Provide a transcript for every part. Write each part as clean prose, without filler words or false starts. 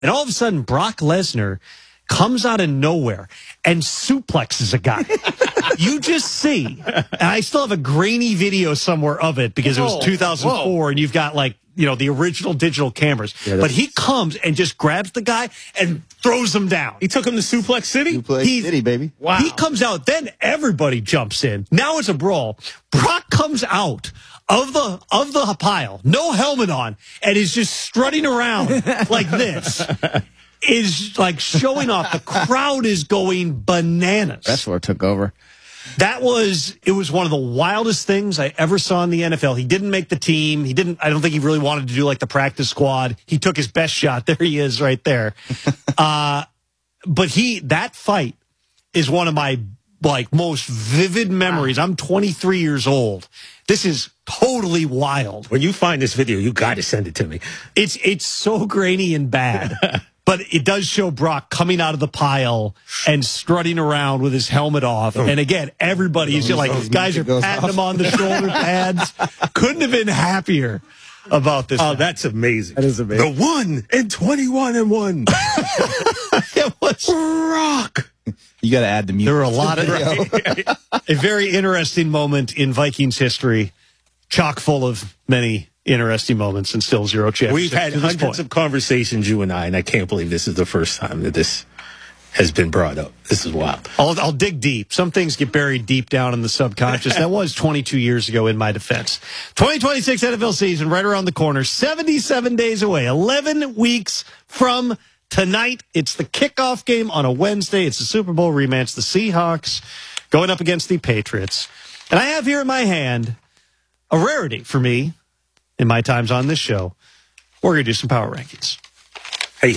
And all of a sudden, Brock Lesnar comes out of nowhere and suplexes a guy. You just see, and I still have a grainy video somewhere of it because it was 2004 and you've got like, you know, the original digital cameras. Yeah, but he comes and just grabs the guy and throws him down. He took him to Suplex City? Suplex City, baby. Wow. He comes out, then everybody jumps in. Now it's a brawl. Brock comes out of the pile, no helmet on, and is just strutting around like this. Is like showing off. The crowd is going bananas. Wrestler took over. It was one of the wildest things I ever saw in the NFL. He didn't make the team. I don't think he really wanted to do like the practice squad. He took his best shot. There he is right there. But that fight is one of my like most vivid memories. I'm 23 years old. This is totally wild. When you find this video, you got to send it to me. It's so grainy and bad. But it does show Brock coming out of the pile and strutting around with his helmet off. And again, everybody is like, these guys are patting him on the shoulder pads. Couldn't have been happier about this. Oh, that's amazing. That is amazing. The 1 and 21-1. It was Brock. You got to add the music. There were a lot of a very interesting moment in Vikings history, chock full of many interesting moments and still zero championships. We've had hundreds of conversations, you and I can't believe this is the first time that this has been brought up. This is wild. I'll dig deep. Some things get buried deep down in the subconscious. That was 22 years ago in my defense. 2026 NFL season right around the corner, 77 days away, 11 weeks from tonight. It's the kickoff game on a Wednesday. It's the Super Bowl rematch. The Seahawks going up against the Patriots. And I have here in my hand a rarity for me in my times on this show. We're going to do some power rankings. Hey,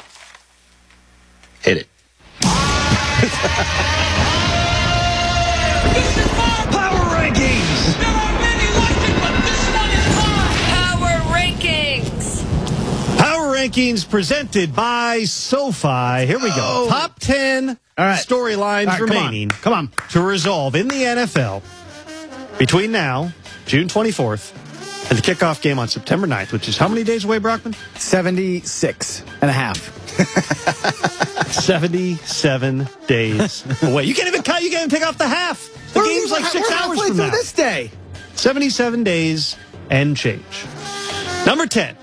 hit it. Power rankings! There are many like it, but this one is mine! Power Rankings! Power rankings presented by SoFi. Here we go. Top 10 storylines remaining Come on. to resolve in the NFL between now, June 24th, and the kickoff game on September 9th, which is how many days away, Brockman? 76 and a half. 77 days away. You can't even count. You can't even take off the half. The game's like 6 hours from now. This day. 77 days and change. Number 10.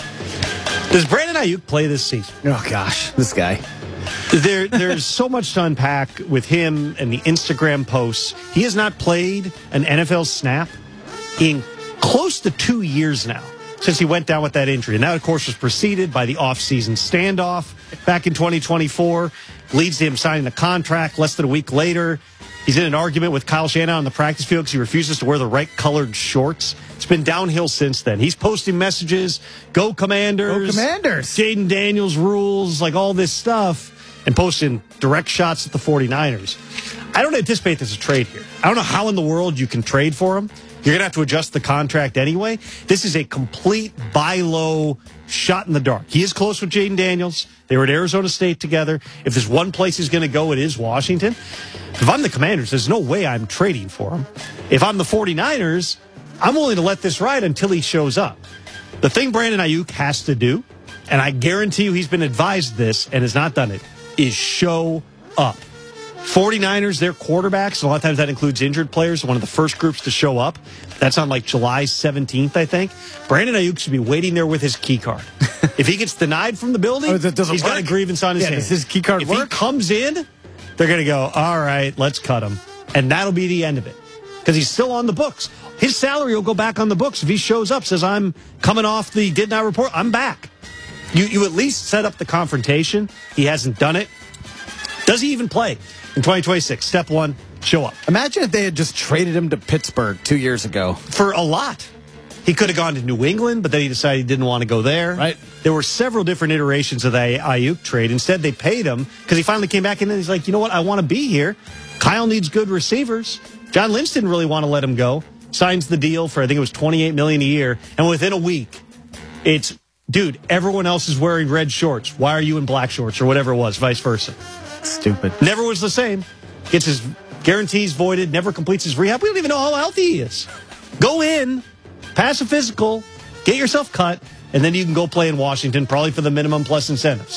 Does Brandon Ayuk play this season? Oh, gosh. This guy. There's so much to unpack with him and the Instagram posts. He has not played an NFL snap in close to 2 years now since he went down with that injury. And that, of course, was preceded by the offseason standoff back in 2024. Leads to him signing a contract less than a week later. He's in an argument with Kyle Shanahan on the practice field because he refuses to wear the right colored shorts. It's been downhill since then. He's posting messages, go Commanders. Go Commanders. Jaden Daniels rules, like all this stuff, and posting direct shots at the 49ers. I don't anticipate there's a trade here. I don't know how in the world you can trade for him. You're going to have to adjust the contract anyway. This is a complete buy low shot in the dark. He is close with Jaden Daniels. They were at Arizona State together. If there's one place he's going to go, it is Washington. If I'm the Commanders, there's no way I'm trading for him. If I'm the 49ers, I'm willing to let this ride until he shows up. The thing Brandon Ayuk has to do, and I guarantee you he's been advised this and has not done it, is show up. 49ers, their quarterbacks, and a lot of times that includes injured players, one of the first groups to show up. That's on like July 17th, I think. Brandon Ayuk should be waiting there with his key card. If he gets denied from the building, he's got a grievance on his hands. Does his key card if work? If he comes in, they're going to go, all right, let's cut him. And that'll be the end of it. Because he's still on the books. His salary will go back on the books. If he shows up, says, I'm coming off the did not report, I'm back. You at least set up the confrontation. He hasn't done it. Does he even play in 2026? Step one, show up. Imagine if they had just traded him to Pittsburgh 2 years ago. For a lot. He could have gone to New England, but then he decided he didn't want to go there. Right. There were several different iterations of the Ayuk trade. Instead, they paid him because he finally came back in and he's like, you know what? I want to be here. Kyle needs good receivers. John Lynch didn't really want to let him go. Signs the deal for, I think it was $28 million a year. And within a week, it's, dude, everyone else is wearing red shorts. Why are you in black shorts or whatever it was, vice versa. Stupid. Never was the same. Gets his guarantees voided, never completes his rehab. We don't even know how healthy he is. Go in, pass a physical, get yourself cut, and then you can go play in Washington, probably for the minimum plus incentives.